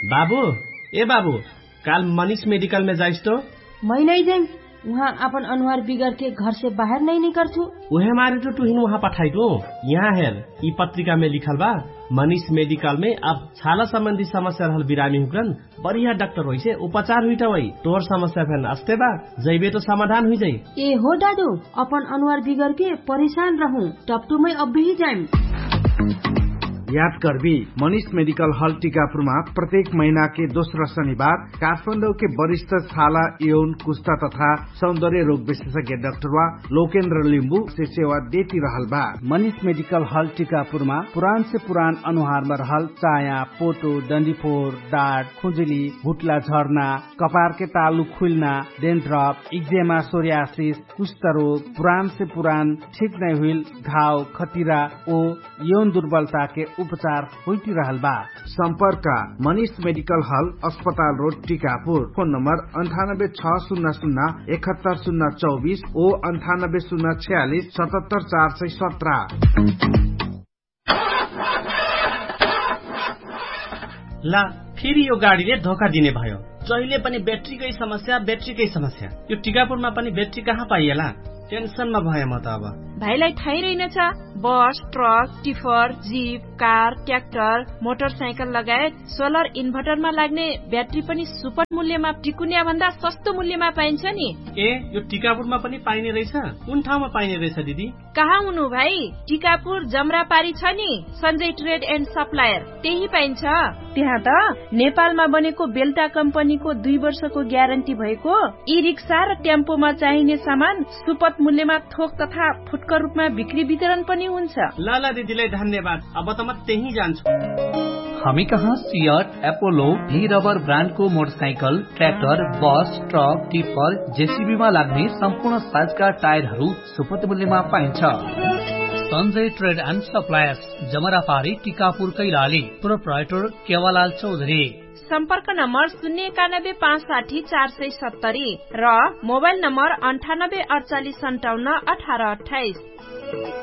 बाबू ए बाबू काल मनीष मेडिकल में जाइस तो? मैं नहीं जाऊँ, वहाँ अपन अनुहार बिगड़ के घर से बाहर नहीं निकलू। उहे मारे तो तुहिन वहाँ पठाई दो। यहाँ हेर ई पत्रिका में लिखल बा मनीष मेडिकल में अब छाला संबंधी समस्या रहल बिरामी हुकन बढ़िया डॉक्टर होइसे उपचार हुईटा वही तोहर समस्या फेन अस्ते बा जैबे तो समाधान हुई जाई। ए हो दादू अपन अनुहार बिगड़ के परेशान रहूं टपटू में अब भी जाऊं। याद करबी मनीष मेडिकल हॉल टीकापुरमा प्रत्येक महीना के दोस्रो शनिबार काठमाडौँ के वरिष्ठ छाला यौन कुष्ठा तथा सौंदर्य रोग विशेषज्ञ डाक्टर वा लोकेन्द्र लिम्बू से सेवा देती रहल बा। मनीष मेडिकल हॉल टीकापुरमा पुरान से पुरान अनुहार में रहल चाया, पोटो, डंडीफोर, डाँट, खुजुली, भुटला झर्ना, कपार के तालु खुलना, डेन्ड्रफ, इक्जेमा, सोरियासिस, कुष्ठ रोग, पुरान से पुरान ठीक नहीं हुई घाव, खतिरा ओ यौन दुर्बलता के उपचार होती रहल बा। संपर्क मनीष मेडिकल हॉल अस्पताल रोड टीकापुर। फोन नंबर 9860071024 ओ 9806477417। ला फेरि यो गाडीले धोका दिने भयो। जहिले पनि ब्याट्रीकै समस्या यो टीकापुरमा पनि ब्याट्री कहाँ पाइएला? टेन्सनमा भए म त अब। भाइलाई थाहै रहेनछ बस, truck, tipper, jeep, car, tractor, motorcycle लगायत सोलर इन्भर्टरमा लाग्ने ब्याट्री पनि सुपर मूल्यमा टिकुनिया भन्दा सस्तो मूल्यमा पाइन्छ नि। ए यो टीकापुरमा पनि पाइने रहेछ? कुन ठाउँमा पाइने रहेछ दिदी? कहाँ हुनु भाइ? टिकापुर जमरापारी छ नि सञ्जय ट्रेड एन्ड सप्लायर, त्यही पाइन्छ। त्यहाँ त नेपालमा बनेको बेल्टा कम्पनीको 2 वर्षको ग्यारेन्टी भएको ई रिक्सा र टेम्पोमा चाहिने सामान सुपथ मूल्यमा थोक तथा फुटकर रूपमा बिक्री वितरण पनि हुन्छ। ल दिदीलाई धन्यवाद, अब त म त्यही जान्छु। हामी कहाँ सियट, एपोलो, भी रबर ब्रान्डको मोटरसाइकल, ट्र्याक्टर, बस, ट्रक, टिपर, जेसीबीमा लाग्ने सम्पूर्ण साइजका टायरहरू सुपथ मूल्यमा पाइन्छ। Sanjay trade and suppliers, जमरापारी, Tikapur, Kailali. Proprietor केवालाल Chaudhary. सम्पर्क नम्बर 091560470 र मोबाइल नम्बर 9848571828।